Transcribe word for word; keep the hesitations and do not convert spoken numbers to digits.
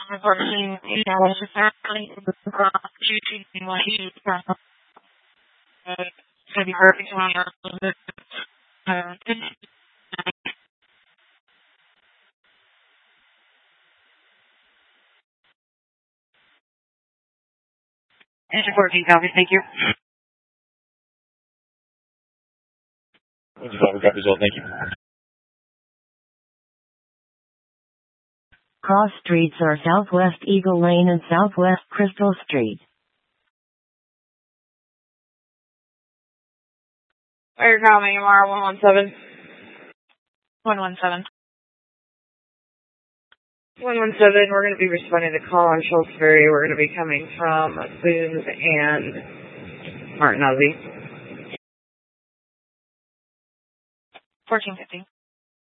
Unfortunately, you know, it's just actually shooting what he is going to be perfect on your uh, it's a fourteen copy, thank you. fourteen copy as well, thank you. Cross streets are Southwest Eagle Lane and Southwest Crystal Street. Where you're calling M R one one seven? one one seven. one one seven, we're going to be responding to call on Schultz Ferry. We're going to be coming from Boones and Martin Ozzie. fourteen fifty.